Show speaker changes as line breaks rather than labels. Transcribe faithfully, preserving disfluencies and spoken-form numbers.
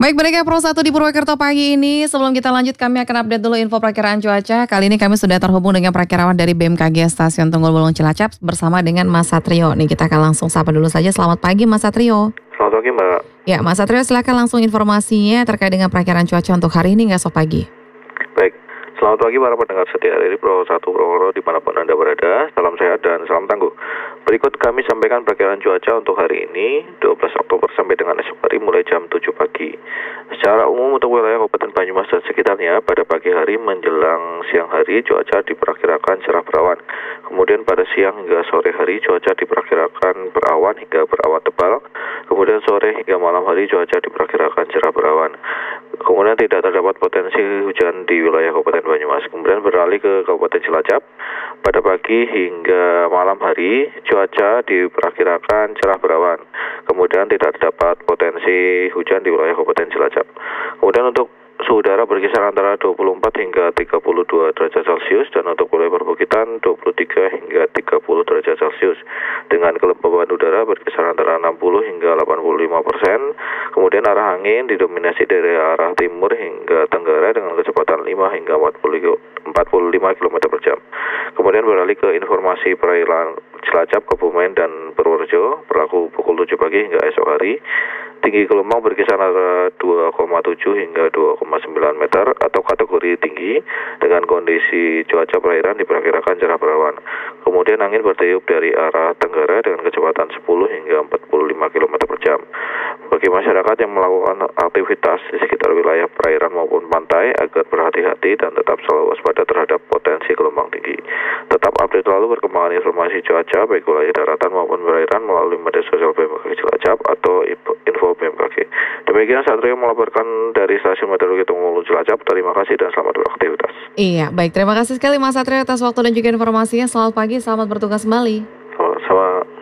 Baik, pendengar Pro satu di Purwokerto pagi ini. Sebelum kita lanjut, kami akan update dulu info perakiraan cuaca. Kali ini kami sudah terhubung dengan perakirawan dari B M K G Stasiun Tunggul Wulung Cilacap bersama dengan Mas Satrio. Nih, kita akan langsung sapa dulu saja. Selamat pagi, Mas Satrio.
Selamat pagi, Mbak.
Ya, Mas Satrio, silakan langsung informasinya terkait dengan perakiraan cuaca untuk hari ini hingga esok pagi.
Baik, selamat pagi para pendengar setia dari Pro satu Purwokerto dimanapun Anda berada. Salam sehat dan salam tangguh. Berikut kami sampaikan perakiraan cuaca untuk hari ini, dua belas Oktober sampai dengan esok hari mulai jam tujuh pagi. Secara umum untuk wilayah Kabupaten Banyumas dan sekitarnya, pada pagi hari menjelang siang hari cuaca diperkirakan cerah berawan. Kemudian pada siang hingga sore hari cuaca diperkirakan berawan hingga berawan tebal. Kemudian sore hingga malam hari cuaca diperkirakan cerah berawan. Kemudian tidak terdapat potensi hujan di wilayah Kabupaten Banyumas. Kemudian beralih ke Kabupaten Cilacap. Pada pagi hingga malam hari cuaca diperkirakan cerah berawan. Kemudian tidak terdapat potensi hujan di wilayah Kabupaten Cilacap. Kemudian untuk suhu udara berkisar antara dua puluh empat hingga tiga puluh dua derajat Celcius dan untuk wilayah perbukitan dua puluh tiga hingga tiga puluh derajat Celcius dengan kelembaban udara berkisar antara enam puluh hingga delapan puluh lima persen. Kemudian arah angin didominasi dari arah timur hingga tenggara dengan kecepatan lima hingga empat puluh lima kilometer per jam. Kemudian beralih ke informasi perairan Cilacap, Kebumen dan Purworejo berlaku pukul tujuh pagi hingga esok hari. Tinggi gelombang berkisar antara dua koma tujuh hingga dua koma sembilan meter atau kategori tinggi dengan kondisi cuaca perairan diperkirakan cerah berawan. Kemudian angin bertiup dari arah tenggara dengan kecepatan sepuluh hingga empat puluh lima kilometer per jam. Bagi masyarakat yang melakukan aktivitas di sekitar wilayah perairan maupun pantai agar berhati-hati dan tetap selalu waspada terhadap potensi gelombang tinggi. Tetap update selalu perkembangan informasi cuaca baik wilayah daratan maupun perairan melalui media sosial B M K G Cilacap atau info B M K G. Demikian Satrio melaporkan dari Stasiun Meteorologi Tunggul Wulung Cilacap. Terima kasih dan selamat beraktivitas.
Iya, baik. Terima kasih sekali Mas Satrio atas waktu dan juga informasinya. Selamat pagi, selamat bertugas kembali.
Sama-sama.